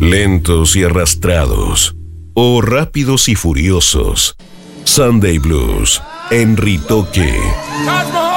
lentos y arrastrados, o rápidos y furiosos. Sunday Blues en Ritoque.